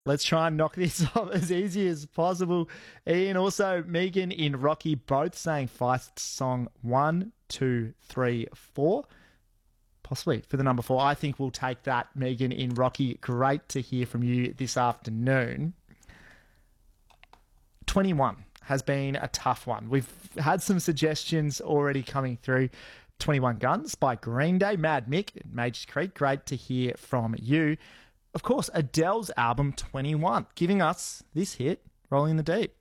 Let's try and knock this off as easy as possible. Ian, also Megan in Rocky, both saying Feist song 1, 2, 3, 4. Possibly for the number 4. I think we'll take that, Megan in Rocky. Great to hear from you this afternoon. 21 has been a tough one. We've had some suggestions already coming through. 21 Guns by Green Day. Mad Mick at Majors Creek. Great to hear from you. Of course, Adele's album 21, giving us this hit, Rolling in the Deep.